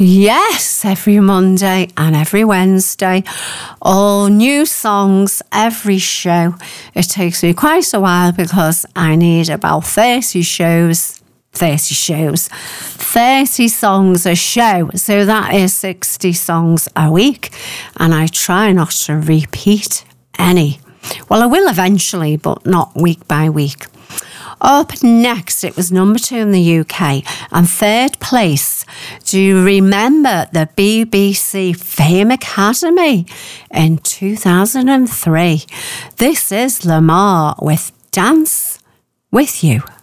Yes, every Monday and every Wednesday. All new songs every show. It takes me quite a while because I need about 30 songs a show. So that is 60 songs a week. And I try not to repeat any. Well, I will eventually, but not week by week. Up next, it was number 2 in the UK and 3rd place. Do you remember the BBC Fame Academy in 2003? This is Lamar with Dance With You.